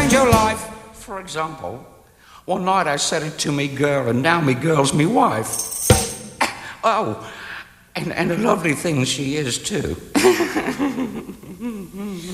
saved your life. For example, one night I said it to me girl, and now me girl's me wife. Oh, and a lovely thing she is too.